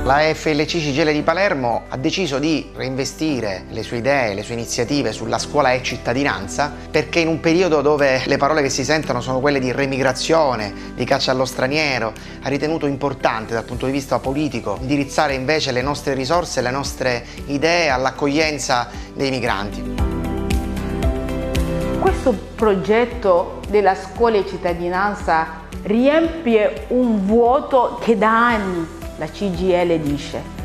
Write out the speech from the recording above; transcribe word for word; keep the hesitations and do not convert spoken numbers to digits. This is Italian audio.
La F L C Cigelle di Palermo ha deciso di reinvestire le sue idee, le sue iniziative sulla scuola e cittadinanza, perché in un periodo dove le parole che si sentono sono quelle di remigrazione, di caccia allo straniero, ha ritenuto importante dal punto di vista politico indirizzare invece le nostre risorse, le nostre idee all'accoglienza dei migranti. Questo progetto della scuola e cittadinanza riempie un vuoto che da anni la C G I L dice: